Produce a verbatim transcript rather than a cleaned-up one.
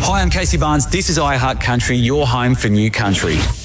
Hi, I'm Casey Barnes. This is iHeart Country, your home for new country.